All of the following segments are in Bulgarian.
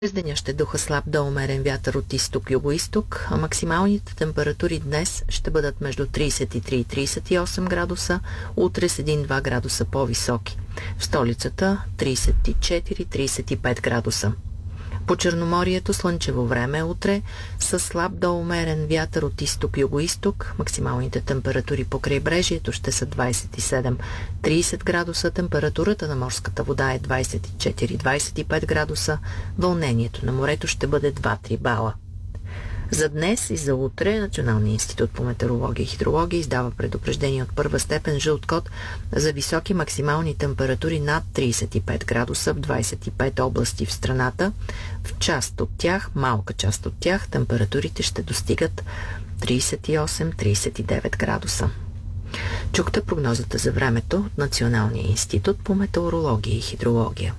През деня ще духа слаб до умерен вятър от изток-югоизток, а максималните температури днес ще бъдат между 33 и 38 градуса, утре с 1-2 градуса по-високи. В столицата 34-35 градуса. По Черноморието слънчево време утре с слаб до умерен вятър от изток-югоизток. Максималните температури по крайбрежието ще са 27-30 градуса. Температурата на морската вода е 24-25 градуса. Вълнението на морето ще бъде 2-3 бала. За днес и за утре Националният институт по метеорология и хидрология издава предупреждение от първа степен жълт код за високи максимални температури над 35 градуса в 25 области в страната. В част от тях, малка част от тях, температурите ще достигат 38-39 градуса. Чухте прогнозата за времето от Националния институт по метеорология и хидрология.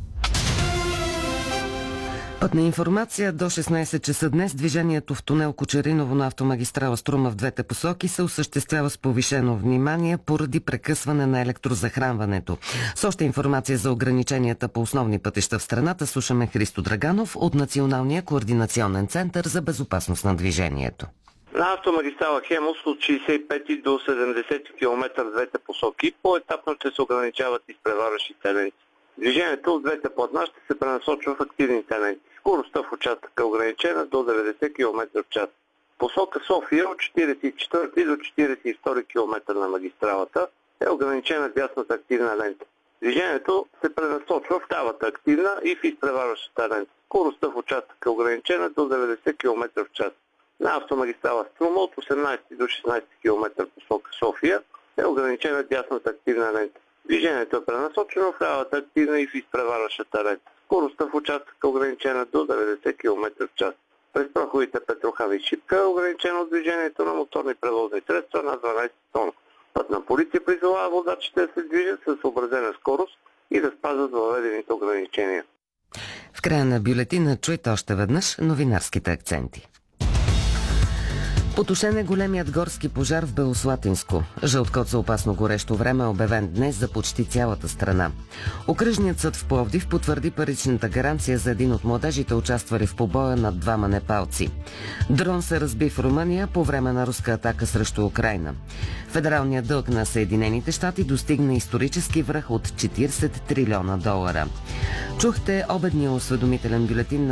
Пътна информация до 16 часа днес. Движението в тунел Кочериново на автомагистрала Струма в двете посоки се осъществява с повишено внимание поради прекъсване на електрозахранването. С още информация за ограниченията по основни пътища в страната слушаме Христо Драганов от Националния координационен център за безопасност на движението. На автомагистрала Хемус от 65 до 70 км в двете посоки поетапно ще се ограничават изпреварващите ленти. Движението от двете платна ще се пренасочва в активните ленти. Скоростта в участъка е ограничена до 90 км в час. Посока София от 44 до 42 км на магистралата е ограничена дясната активна лента. Движението се пренасочва в лявата активна и в изпреварващата лента. Скоростта в участъка е ограничена до 90 км в час. На автомагистрала Струма от 18 до 16 км посока София е ограничена дясната активна лента. Движението е пренасочено в лявата активна и в изпреварващата лента. Скоростта в участъка е ограничена до 90 км в час. През проходите Петрохави и Шипка е ограничено движението на моторни превозни средства на 12 тона. Пътна полиция призовава водачите да се движат с съобразена скорост и да спазват въведените ограничения. В края на бюлетина чуйте още веднъж новинарските акценти. Потушен е големият горски пожар в Белослатинско. Жълт код за опасно горещо време е обявен днес за почти цялата страна. Окръжният съд в Пловдив потвърди паричната гаранция за един от младежите, участвали в побоя над двама непалци. Дрон се разби в Румъния по време на руска атака срещу Украйна. Федералният дълг на Съединените щати достигна исторически връх от $40 трилиона. Чухте обедния осведомителен бюлетин на